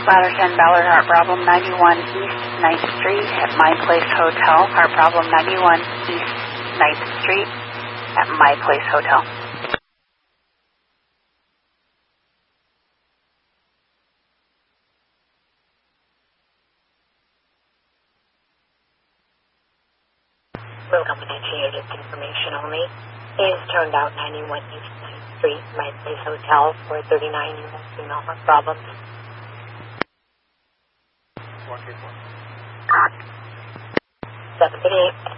Ladder 10 Ballard, Heart Problem 91 East 9th Street at My Place Hotel. Heart Problem 91 East 9th Street at My Place Hotel. Welcome to initiated information only. Is turned out 91 East 9th Street, My Place Hotel, 439-year-old female heart problems. 738.